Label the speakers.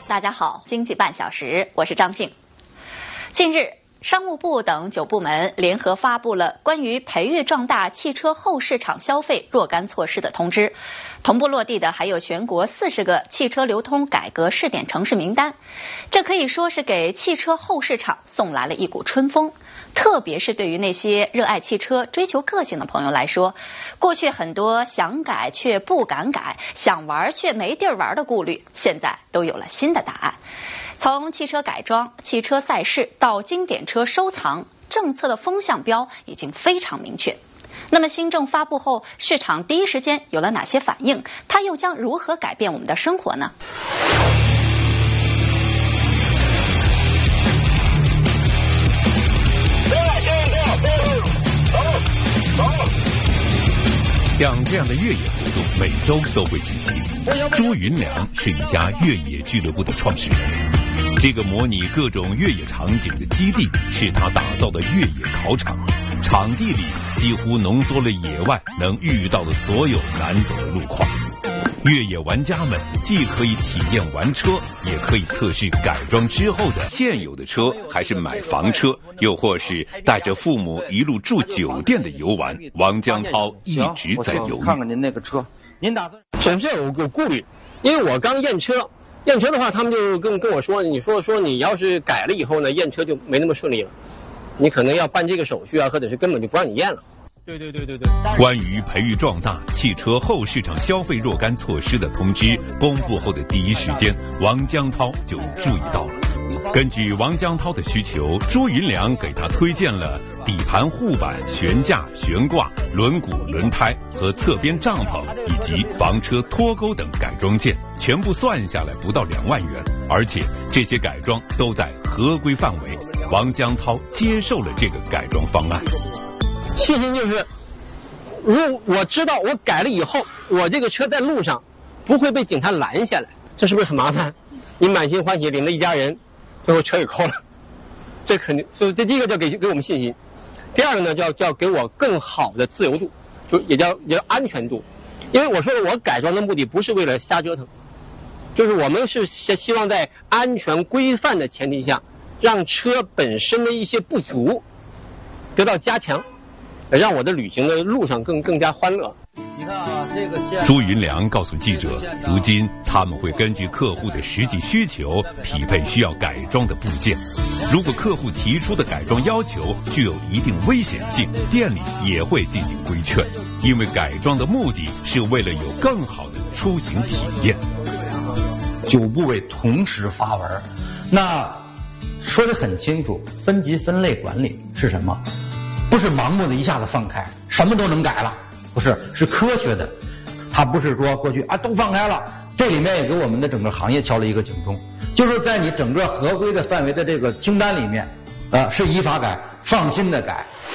Speaker 1: 大家好，经济半小时，我是张静。近日，商务部等9部门联合发布了关于培育壮大汽车后市场消费若干措施的通知，同步落地的还有全国40个汽车流通改革试点城市名单。这可以说是给汽车后市场送来了一股春风。特别是对于那些热爱汽车、追求个性的朋友来说，过去很多想改却不敢改、想玩却没地儿玩的顾虑，现在都有了新的答案。从汽车改装、汽车赛事到经典车收藏，政策的风向标已经非常明确。那么新政发布后，市场第一时间有了哪些反应？它又将如何改变我们的生活呢？
Speaker 2: 像这样的越野活动每周都会举行。朱云良是一家越野俱乐部的创始人，这个模拟各种越野场景的基地是他打造的越野考场，场地里几乎浓缩了野外能遇到的所有难走的路况。越野玩家们既可以体验玩车，也可以测试改装之后的现有的车，还是买房车，又或是带着父母一路住酒店的游玩。王江涛一直在犹豫。
Speaker 3: 看看您那个车，您打算？
Speaker 4: 总是有个顾虑，因为我刚验车的话，他们就跟我说，你说你要是改了以后呢，验车就没那么顺利了，你可能要办这个手续啊，或者是根本就不让你验了。
Speaker 2: 对。关于培育壮大汽车后市场消费若干措施的通知公布后的第一时间，王江涛就注意到了。根据王江涛的需求，朱云良给他推荐了底盘护板、悬架、悬挂、轮毂、轮胎和侧边帐篷以及房车脱钩等改装件，全部算下来不到2万元，而且这些改装都在合规范围。王江涛接受了这个改装方案。
Speaker 4: 信心就是，如我知道我改了以后，我这个车在路上不会被警察拦下来，这是不是很麻烦？你满心欢喜领了一家人，最后车给扣了，这肯定，所以这第一个叫给我们信心，第二个呢叫给我更好的自由度，就也叫安全度，因为我说我改装的目的不是为了瞎折腾，就是我们是希望在安全规范的前提下，让车本身的一些不足得到加强。让我的旅行的路上更加欢乐。
Speaker 3: 你看啊，这个
Speaker 2: 朱云良告诉记者，如今他们会根据客户的实际需求匹配需要改装的部件。如果客户提出的改装要求具有一定危险性，店里也会进行规劝，因为改装的目的是为了有更好的出行体验。
Speaker 5: 9部委同时发文，那说得很清楚，分级分类管理是什么？不是盲目的一下子放开，什么都能改了，不是，是科学的。它不是说过去啊都放开了，这里面也给我们的整个行业敲了一个警钟，就是在你整个合规的范围的这个清单里面，是依法改，放心的改。